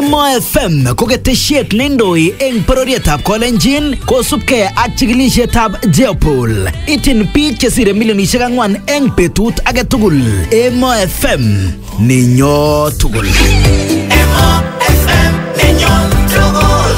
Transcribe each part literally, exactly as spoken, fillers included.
Emo F M ko ketesiet neindoi eng bororietab Kolenjin kosubkei ak chikilisietab Jeopol. Itin biik chesire milionisiek ang'wan eng betut age tugul. Emo F M ninyo tugul. Emo F M ninyo tugul.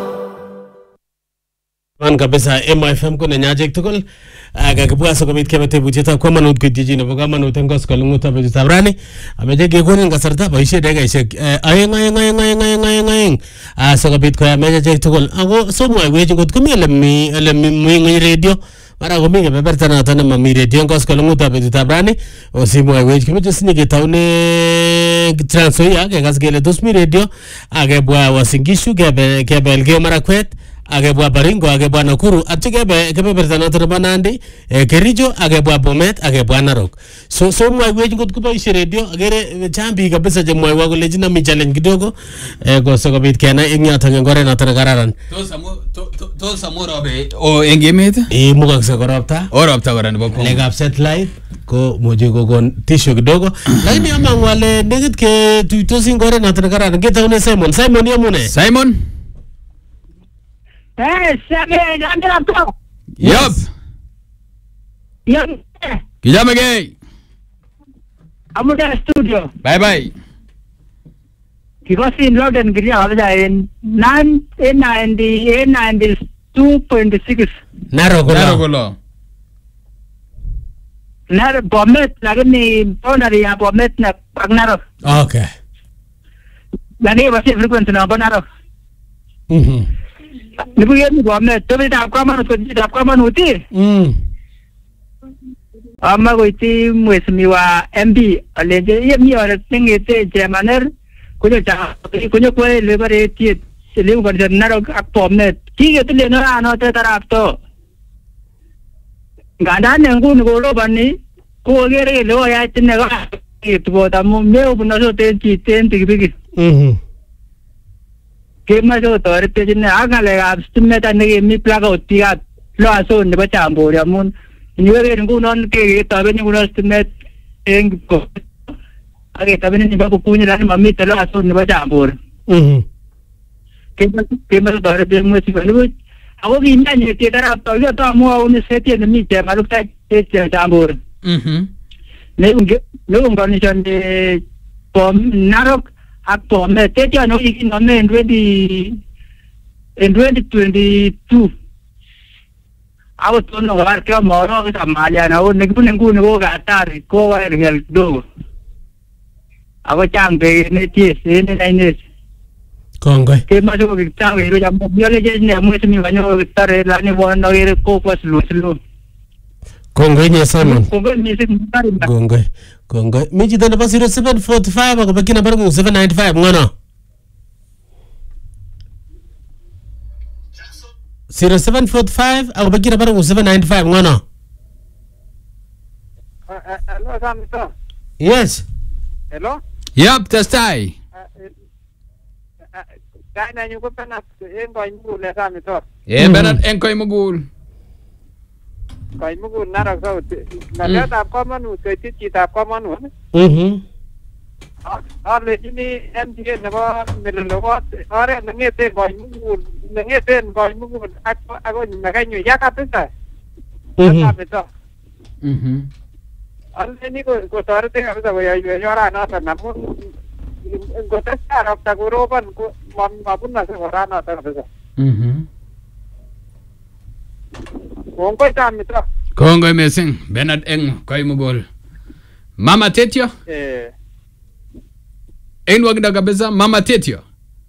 Man kabisa Emo F M ko nenyachek tugul. Kakibwa sikobit kebe tebutietab komonut koityi nebo komonut eng koskoleng'utab betutab rani. Ameche kekonin kasarta boisie dakikaisiek aeng aeng aeng aeng aeng aeng aeng sikobit koyamech achek tugul. Ako somwaiwech ngot komi ole mi ole mi ng'ony radio mara komi kebeberta noto nemami radio eng koskoleng'utab betutab rani osimwaiwech kimeche sinye ketaune Trans Nzoia kekas kele tos mi radio akebwa Uasin Gishu kebe kebe Elgeyo Marakwet akebwa Baringo akebwa Nakuru atyo kebe kebeberta noto nebo Nandi Kericho akebwa Bomet akebwa Narok. So so mwaiwech ngot koboisie radio akere chambi kabisa je mwaiwa kole jina mi challenge kidogo eh ko sikobit kenai eng yoto eng oret noto kararan. Tos amu tos amu robe o eng emet Eh mukakse korobta. Orobta kora nebo Kongo. Legap satellite ko moje kokon tisho kidogo lakini ama ngwale negit ke tuitos eng oret noto kararan ketaune Simon. Simon yamune? Simon. Eh, saya jangan laptop. Yup. Yang Kijame gay. kamu dah studio. Bye bye. Kita sih load dan kerja ada jalan nine eight ninety eight ninety two point six. Narok Naro lo. golo. Nar Bomet lagi ni phone dari ya Bomet nak Narok. Okay. Lagi masih frekuensi nak Narok. Mhm. Nibu ya ni Bomet. Tapi dah apa mana tu dah apa mana uti? Mm. Amma ko iti muesmiwa M B. Ale je ye mi orang tinggi te jamaner. Kunyo cah, kunyo kue lebar eti. Seliu kerja Narok ak Bomet. Tiga tu leno ano te taraf tu. Ganda nengku ngolo bani. Ko gere lo ya tinega. Itu buat amu meu punaso ten citen tigi-tigi. Mhm. Kema jo tor pe jine aga le ab stimme ta ne mi plaga otia lo aso ne ba chambo ya mun ni we ngu non ke ta be ni uno stimme eng ko age ta be ni ba ku ni ran mami te lo aso ne ba chambo Mhm. kema kema tor pe mu si ba lu ago gi na ni te tara to yo to mo un se te ne mi te ma lu ta te chambo Mhm. ne unge ne unga ni chande pom Narok ak Bomet te no iki no ne twenty in twenty twenty-two awo to no war ke moro ke Somalia na o ne ku ne ku ne ko ga tari ko wa real do awo chang be ne ti se ne dai ne Kongoi. ke ma so ke chang be ro jam yo le je ne mo se mi ba no tare la ne bo no ire ko ko slu slu Kongoi nye Simon. ko ko mi se tari ba Kongoi. Kongoi. Mi chito nebo zero seven four five ako baki na barungu seven nine five ngono. zero seven four five ako baki na barungu seven nine five ngono. hello samito Yes. hello Yup, testai. Dai na nyuko pa na en ko nyu le samito Eh benat eng koy mugul. Kau mungkin narak kau, nalar tak kau manu, kerja cita kau manu. Mhm. Oleh ini M T N apa melelawat, orang nengeteh kau mungkin, nengeteh kau mungkin, aku aku nak nyuya kata saya. Mhm. Kata betul. Mhm. Oleh ini kau kau tahu teh apa saya ya ya orang nasa namun kau tak tahu tak kau roban kau maupun nasa orang nasa betul. Mhm. Kau kau tahu betul. Kongoy mesing benat eng koy mugul. Mama Tetio. Eh. En wagda kabisa Mama Tetio.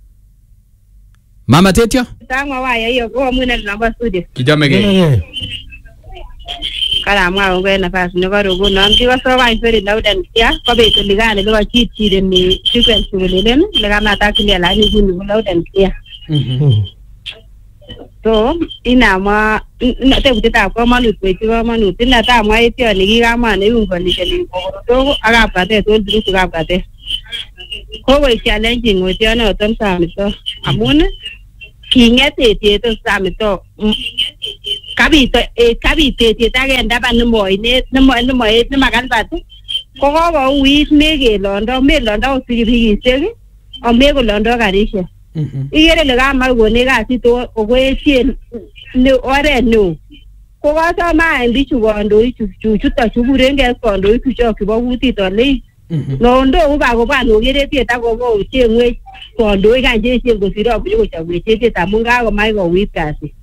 Mama Tetio. Tama waya hiyo kwa mwina namba studio. Kijame gay. Mhm. Kala mwa ngwe nafasi niko rugu na mkiwa sowa iferi laudan kia kwa beto ligane luwa chiti ni sequence ngulelen ligama atakili alani guni laudan kia. Mhm. So ina ma ina te kutita kwa manu kweti kwa manu tina ta mwa itio ni kama ne ungo ni keli ko aga pate to ndru ga pate ko we challenging with yo no ton samito amun kingete te to samito kabito e kabite te ta genda ba no moy ne no moy no moy ne magan ba ko ko ba wi me ge londo me londo sigi segi ame kolondo karishek. Ikere ile kamar kone kasit okoesien ne oret neo. Ko kasome any bichu kandoik chu chuto chu kurengei kandoik chu chok chebo kutit ole nondo kokakobwan okeretiet akobo ochengwech kandoik any cheechen kosir abuche kochobwech emet amun kakomach kouit kasit.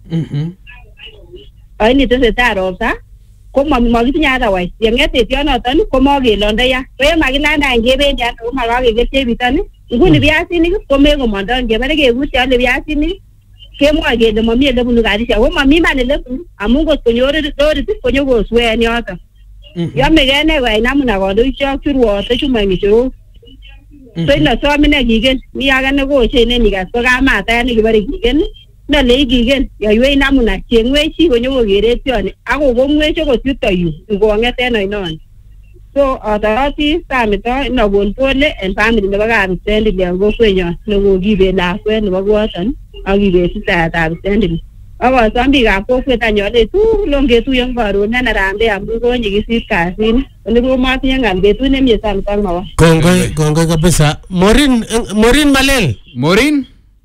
Aini tesetai ropta ko makitinye otherwise yeng'et etionoton ko makelondo ya ko ye makilanda any kebendi ano ko makakekerchi bitoni nguni biasinik komekomondoi ngebare kekur cheole biasinik kemwoe kele mami ele bunu karishek ako mami iman ele bunu amun kot konyor lorit konyokoswen yoton. Yomegei ne koyai namna kandoik chok churwote chumoi ng'echerok. So inosom ine kigen mi age nekoshen en ikas ko kamatayat nekibore kigen nole kigen yoiwei namna cheng'wech chi konyokokere tioni ako komwech okot yuto yu ngong'et en oinoni. So atoroti Samito inokon pole en family nebo Kapsendili en kokwenyon nekokibet lakwet nebo koyoton akibet sitaetab Sendili. Akosom biikab kokwet any ole tugul ongetuiyo karon en Harambee amun konyikisit kasini ole komatinye ng'al betut nemie Samito ak Mawa. Kongoi kongoi kabisa. Morin Morin Malel. Morin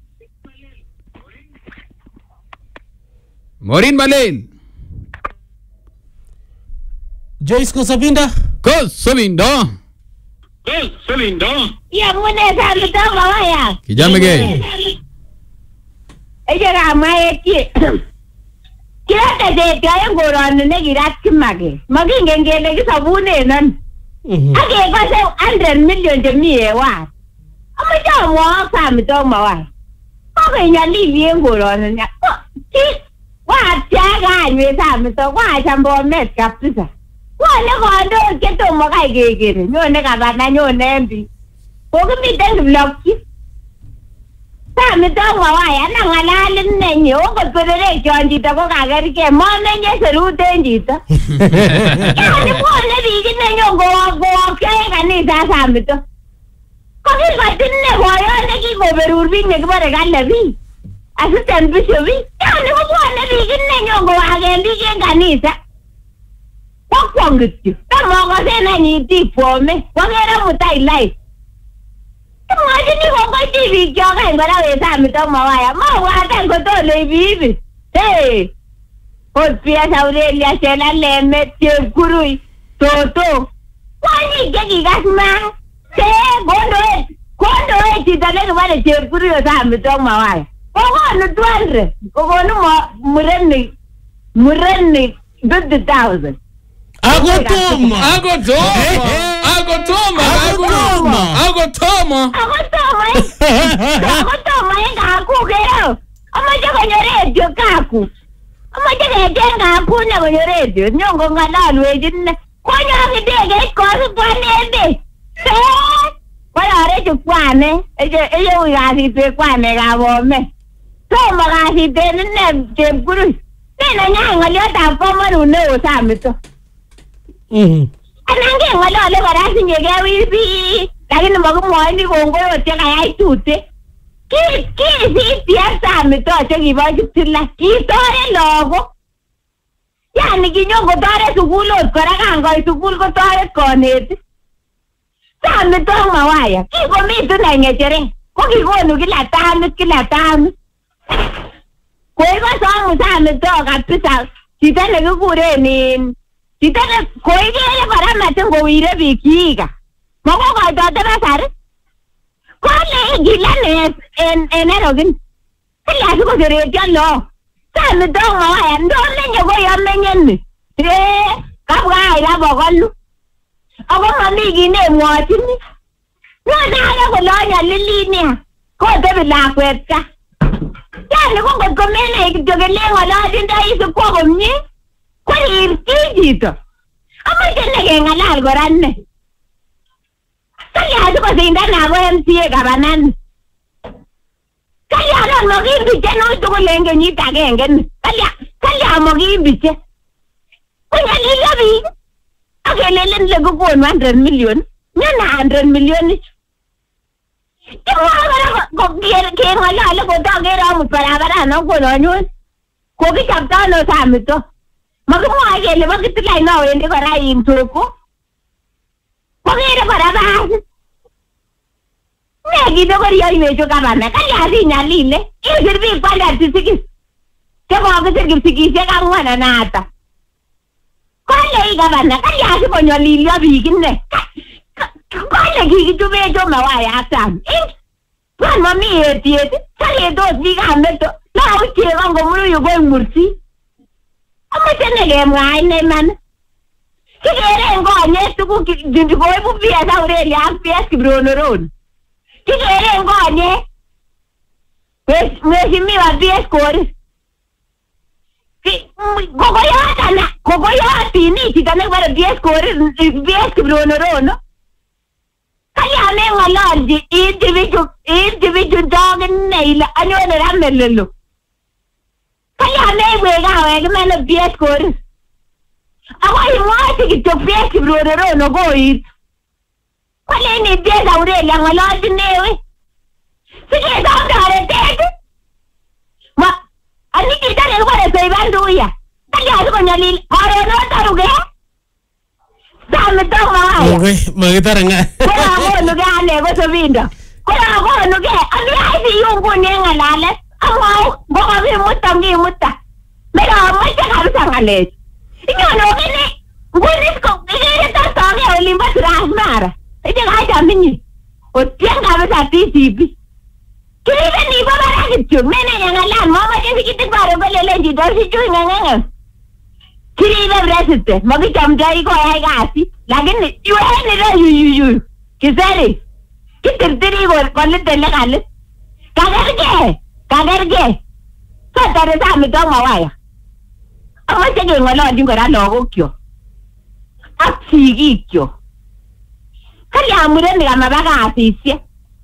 Morin Malel. Joyce Kosabinda. Kosabinda. Kosabinda. Yamune Samito Mawa. Kijamege. Ella kamaetie. Kirate de kayo koroni nekirat Kimage. Makingen kele kisabunen non. Ake kose one hundred million chemi ewan. Amache amwok Samito Mawa. Kokenyalili en koroni nya. Watyaga anywe Samito kwacham Bomet kabisa. Wale kandoik chetomo kai kekere. Nyone kabana nyone mbi. Kokimiten kiblokchi. Samito Mawa nang'alalin nenyi okot pererek chon chito ko kakergei momenye serut en chito. Yani bwone biik ine nyongowokyo en kanisa Samito. Kokikochi ine boyot nekikoberur biik nekibore kale biik assistant bishop. Yani kobwone biik ine nyongowaken biik en kanisa. Kokwong kityo tamokosen any itik bwome kokere mutai live. Imagine kongoi biik chok any kora we Samito Mawa mabwatan kotole ibibi. Hey, ot Piers Aurelia Shela Lemet Chepkurui Toto kwanyik chekikas ma che kondoet kondoet chito nekibore Chepkurui o Samito Mawa kokonu two hundred kokonu murenik murenik fifty thousand. Agotomo Agotomo Agotomo Agotomo Agotomo Agotomo en kaku kero. Amache konyo radio kaku. Amache keten kaku ne konyo radio. Nyongo ng'alalwech ine. Konyo kidegeit kosibwan embe. Koyore chukwane. Eye ui kasit wek kwanekab Bomet. Tomo kasit en ine Chepkurui. Nene nyai ng'oliotab komonut neo Samito. Anan keng'olole kora sinyekei wibi lakini makimwoini kongoi ot chekayai tute. Kisit Piers Samito chekibo Kiptila kitoret lagok. Yani kinyokotoret sukul ot kora kangoit sukul kotoret konetik. Samito Mawa kikomitu na ng'echeret ko kikonu kila tamit kila tamit. Koikosomu Samito kabisa chito nekikuren in chito ne koikere kora matin kowire biik chiika. Makokoitote basari. Kole igilanes en en erokin. Kila sikoseretyo lo. Samito Mawa ndomenye koyomenye ni. Eh, kabwa aira bokolu. Ako mami kit nemwochini. Nyone ake kole anyalili nia. Kotebi lakwet ka. Yani ko ngot komenai kityo kele ng'ololchindoi sikwo komie. Korirchi chito. Amache nekeng'alal kora ine. Kalya sikosindan ako M C A kabanani. Kalya non mokimbiche noi tugul en kenyit agenge ni. Kalya kalya mokimbiche. Konyalilyo biik. Akelelen le kokonu one hundred million. Nyone one hundred million ichu. Kimwa kora keng'olole kotokere amut barabara nokononyun. Kokichopto ano Samito. Makimwoe kele bo Kitilai nowendi kora in Soko. Kokere kora basit. Ne kito koriyo iwecho gavana kalya nyalile isir biik kwanda tisikis chekokisir kipsikisiek ang'wan anata kole i gavana kalya sikonyolilyo biik ine kole kikichubecho mawayat sam kwan mami etiet saketos biikab meto lau cheko ngomuruyu koek mursi amache nekemwa ine iman kikere eng konyek tuguk koibu P S Aurelia ak P S Kipronoron kikere eng konyek mheshimiwa P S Korir kokoyotana kokoyotini chito nekibore P S Korir P S Kipronoron kalya meng'ololji iiti bichu iiti bichu tokine ile anyone ra melelo kalya meibwech kawek imene P S Korir ako imwochi kityo P S Kipronoron koit koleni P S Aurelia ng'ololchinewe sikesom toretet ma ani chito nekibore Soiban Tuya kalya sikonyolil karon otoruge Samito mawaya Okay, makitare nga. Kora ke ane ko Sobindo. Kora konu ke ami ai si yung nguni ngalalet. Amao baka bimuta ngimuta. Mera amache kabisa ngalalet. Inyono kini nguni ko ikere ta songe olimba Transmara. Ije kaja minyi. Otiang kabisa T C P. Kiribe ni baba kityo mene ngangalan mama kesi kitik bare belele njito si chui nganganga. Kiribe president makichamdoi koyai kasi lakini iweni re yuyuyu kiseri kitirtiri kolite lekalit kakerge kakerge sotore Samito mawaya amache keng'ololchin kora lagokyok ak sigikyok kalya murenik amaba kasisiek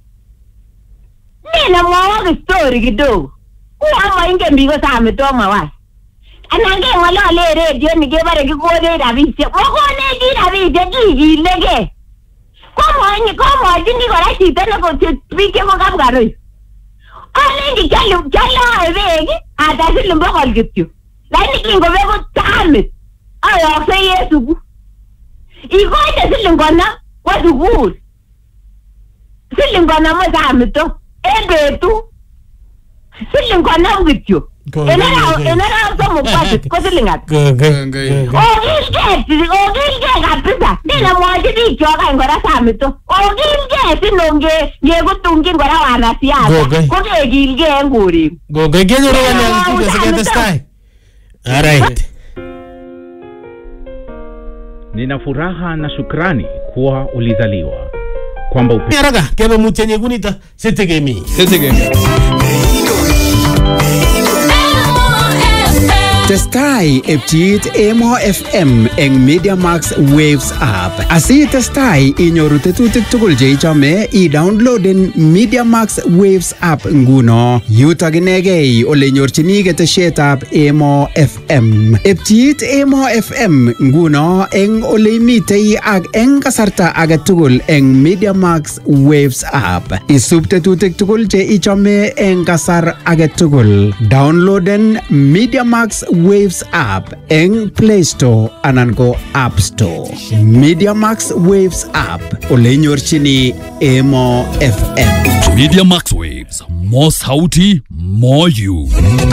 mi nemwowok story kidogo uyo moingen biik ko Samito mawaya anan keng'olole redio ni kebare kikonech rabisiek mokonech chi rabisiek kikilegei komwochi komwochini kora chito neko biik chebo Kapkaroi alenji kyoloe beek ata siling bokol kityo lakini kingobeku tamit ayoksei en sukul ikoite siling konom kwo sukul siling konom ko Samito en betut siling konom kityo enara somok basit ko siling ata okilgei okilgei kabisa ninamwochi biik chok any kora Samito okilgei sinonge ngekutungyin kora wanasiasa ko kekilgei en korenyu Gogoi kenyoru kanyang studio siketestai. Alright. Nina furaha na shukrani kuwa ulizaliwa kwamba upe... Haraka kebe mutyenye kunita sitegemi. Sitegemi. Testai epchit Emo F M eng Media Max Waves app. Asi testai inyoru tetutik tugul che ichome i-downloaden Media Max Waves app nguno. Yutok inegei ole nyorchini ketesietab Emo F M. Epchit Emo F M nguno eng ole imitei ak eng kasarta age tugul eng Media Max Waves app. Isub tetutik tugul che ichome eng kasar age tugul. Downloaden Media Max Waves app eng Play Store anan ko App Store. Media Max Waves app ole nyorchini Emo F M. Media Max Waves, more sauti, more you.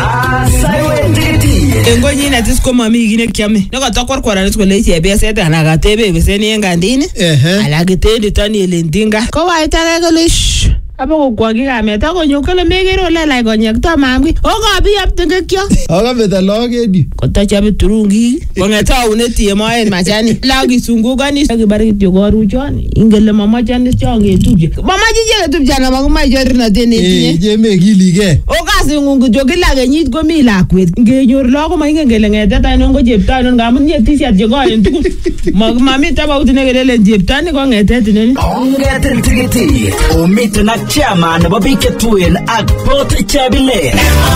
Engo nyine tis ko mami gine kiame. Naka takwar kwara ko le che be seta na ga tebe be seni engandini. Eh. Ala gitendi tani elendinga. Ko wa itaka ko lish. Apo kwa giga meta ko nyokole megero la la gonyek to mamgi. Oga bi aptenge kyo. Oga beta logedi. Ko ta chabe turungi. Ko ngeta uneti mo en machani. Lagi sungugani sagi bari tyo goru choni. Ingele mama chani chonge tuje. Mama jije tuje na maguma jorna tene tinye. Eh je me gilige. Oga singungu jogila genyit ko mi lakwet. Ngenyor logo ma ingele ngeta ta no ngo jepta no ngamun nyeti sia je go en tugu. Magma mi taba utine gelele jepta ni ko ngeta tene. Ongeten tigiti. O mitna chairman nebo biik che tuen ak Port Chabile.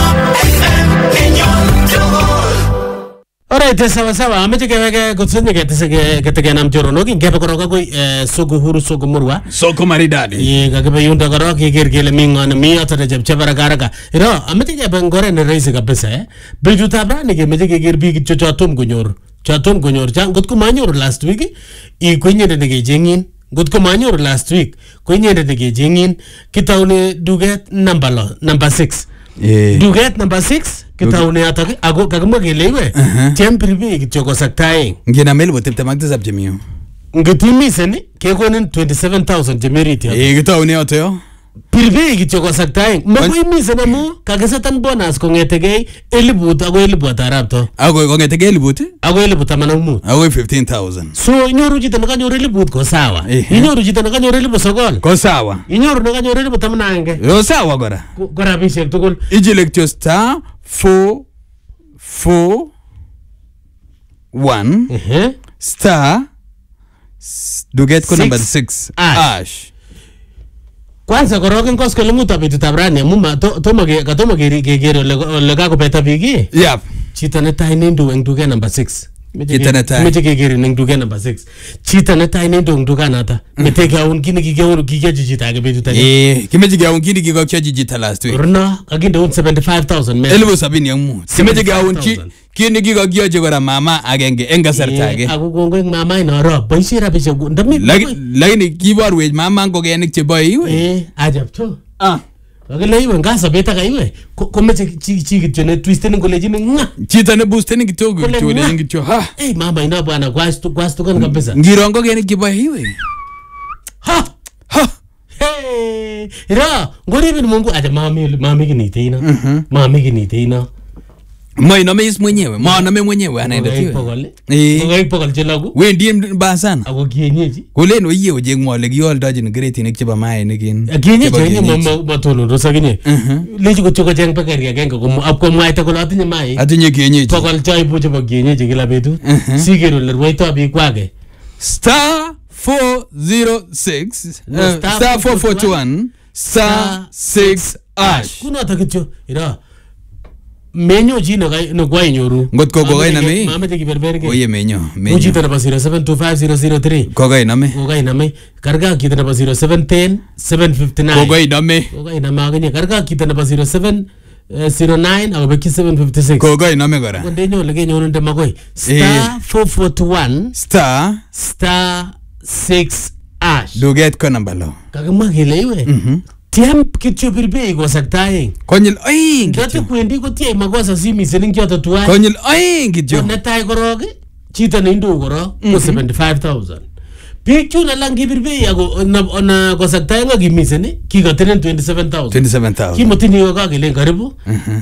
Alright, sawa sawa. Ameche keweke kutsonye ketese ketekenam choronok ingebe korok akoi soko huru soko murwa. Soko maridadi. Ye kakebe yundo korok iker kele mi ng'one mi yoto nechepchep haraka haraka. Iro, ameche kebe ngoret ne rahisi kabisa eh. Betutab rani kemeche keker biik cho tom konyor. Cho tom konyor. Ngot ko manyoru last week ikwenye ne kecheng'in ngot ko manyoru last week ko inyendet nekechengin kitaune duket number lo number six Eh. duket number six kitaune yotok ako kakimwa kele iwe tiem piripiri kityo kosaktaeng nginam elipu tiptem ak tisab chemi yu ngitimisen kekonin twenty-seven thousand chemerit yotok eh kitaune yoto yo piripiri kityo kosaktaeng makoi misen amu kakisetan bonus kongetegei eliput akoi eliput arapto ako kongetegei eliput akoi eliput taman ak mut akoi fifteen thousand so inyoru chito nekanyoru eliput ko sawa inyoru chito nekanyoru eliput sokol ko sawa inyoru nekanyoru eliput taman agenge yo sawa kora ko rabisiek tugul ichile kityo star four four one star s- duket ko number six ash kwanza koroken koskoleng'ut ab betutab rani amu ma- to- tomo ke- katomo keri- keker ole ole kakobeta biik ii. Yep. Chito netai nendu eng duket number six Meche Chito ke- netai. meche kekerin eng duket number six chito netai nendu eng dukanata mete keaun kit nekikeun kikeyochi chito age betut age eh kimeche keaun kini kikokyochi chito last week runo kakindeun seventy-five thousand me elipu sabini ak mut kimeche keaun ki- kini kikokyochi kora mama agenge eng kasarta age ako kongoi eng mama inoro boisie rabisiek ndami Laki- lakini kiborwech mama ngokenik cheboe iwe eh ajabto ah kakile iwe ngasabet aka iwe ko- komeche chi chi kityo ne twisten ngolechini nga chito ne boosteni kityo Kole kityo nga. kolejin kityo ha eh mama ina bwana kwastu kwastukan kabisa ngiro ngokenik cheboe iwe ha ha hey ira ngoribin mungu aja mami mami kinite ina mami kinite ina moinome is mwenyewe monome mwenyewe anendet iwe Eh. ngokaik pokol chelagu wendi mba sana ako kienyeji kolen oye ocheng ole kioldochin kretinik chebo mainik in kienyeji chebo enye kienyeji. matonondos akinye lechi kotyo kocheng pekeri agenge apkomwaita kole atinye mai atinye kienyeji pokol choibu chebo kienyeji kila betut siker ole rwoito biik kwake star four zero six No, uh, star star four four two one star six ash kunoto kityo ira menyo chi nekwainyoru ngot ko kokainame mameche kiberberge oye menyo ku menyo chito nebo zero seven two five zero zero three kokainame kokainame karga chito nebo zero seven ten seven fifty-nine kokainame kokainame akinye karga chito nebo zero seven zero nine akobekyi seven fifty-six kokainame kora kondenyo ole kenyorunde makoi star four forty-one star star six ash duket ko namba lo kakimwa kele iwe tiem kityo birbei kosaktaeng konyil oeng ndote kwendi kotiech makosa simisen ing choto tuwai konyil oeng kityo ko netai korok ii, chito neindu korok ko seventy-five thousand biik chun alak ngibirbei ako na- na kosaktaeng akimisen ii, kikotenen twenty-seven thousand twenty-seven thousand kimatinye kakelen karibu